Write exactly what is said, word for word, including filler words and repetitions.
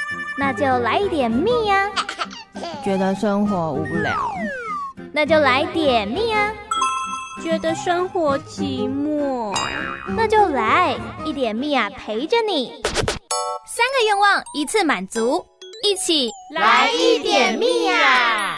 那就来一点蜜呀。 觉得生活无聊， 那就来点蜜啊。 觉得生活寂寞， 那就来一点蜜啊，陪着你。三个愿望一次满足，一起来一点蜜啊！